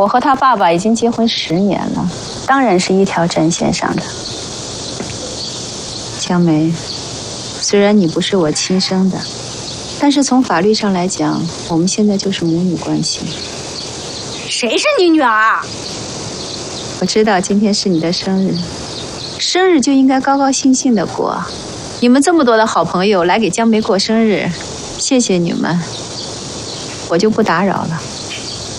我和他爸爸已经结婚10年了，当然是一条战线上的。江梅，虽然你不是我亲生的，但是从法律上来讲，我们现在就是母女关系。 谁是你女儿？ 我知道今天是你的生日，生日就应该高高兴兴的过。你们这么多的好朋友来给江梅过生日，谢谢你们，我就不打扰了。